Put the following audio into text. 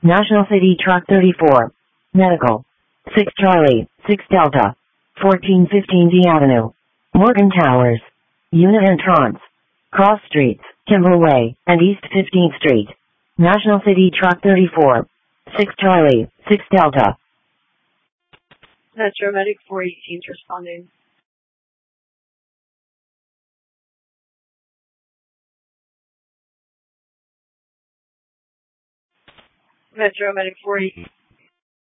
National City Truck 34. Medical. 6 Charlie, 6 Delta. 1415 D Avenue. Morgan Towers. Unit entrance. Cross Streets, Kimball Way, and East 15th Street. National City Truck 34. 6 Charlie, 6 Delta. Metro Medic 418 responding. Metro Medic 418.